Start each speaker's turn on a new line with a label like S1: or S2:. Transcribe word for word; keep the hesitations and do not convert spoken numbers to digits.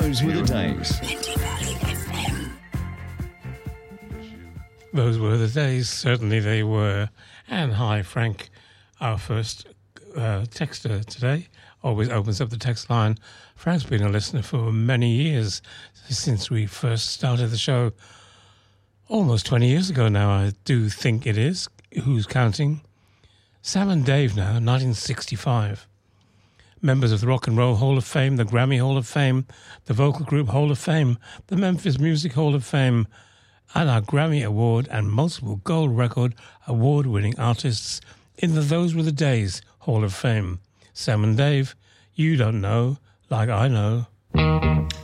S1: Those were the days.
S2: Those were the days, certainly they were. And hi, Frank, our first uh, texter today, always opens up the text line. Frank's been a listener for many years, since we first started the show, almost twenty years ago now, I do think it is. Who's counting? Sam and Dave now, nineteen sixty-five. Members of the Rock and Roll Hall of Fame, the Grammy Hall of Fame, the Vocal Group Hall of Fame, the Memphis Music Hall of Fame, and our Grammy Award and multiple gold record award-winning artists in the Those Were the Days Hall of Fame. Sam and Dave, you don't know like I know.